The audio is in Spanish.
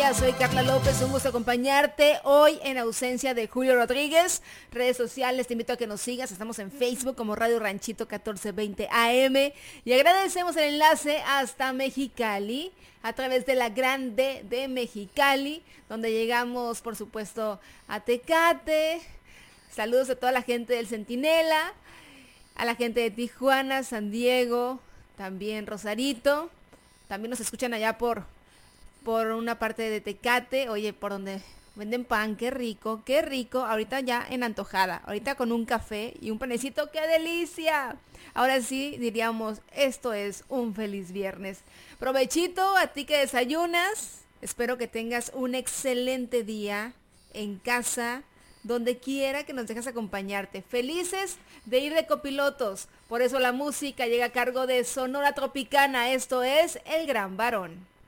Hola, soy Carla López, un gusto acompañarte hoy en ausencia de Julio Rodríguez. Redes sociales, te invito a que nos sigas, estamos en Facebook como Radio Ranchito 1420 AM y agradecemos el enlace hasta Mexicali a través de la Grande de Mexicali, donde llegamos por supuesto a Tecate. Saludos a toda la gente del Centinela, a la gente de Tijuana, San Diego, también Rosarito. También nos escuchan allá por una parte de Tecate, oye, por donde venden pan, qué rico, ahorita ya en antojada, ahorita con un café y un panecito, qué delicia. Ahora sí diríamos, esto es un feliz viernes. Provechito a ti que desayunas, espero que tengas un excelente día en casa, donde quiera que nos dejes acompañarte. Felices de ir de copilotos, por eso la música llega a cargo de Sonora Tropicana, esto es El Gran Varón.